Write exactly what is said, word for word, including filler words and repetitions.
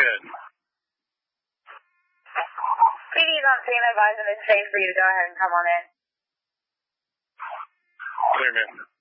good. P D's on scene, advising it's safe for you to go ahead and come on in. Clear, man.